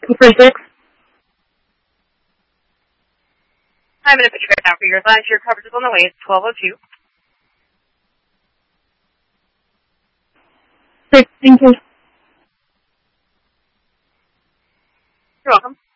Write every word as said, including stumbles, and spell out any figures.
looking for six. I'm going to put you right down for your advice. Your coverage is on the way. It's twelve oh two. Six, thank you. You're welcome.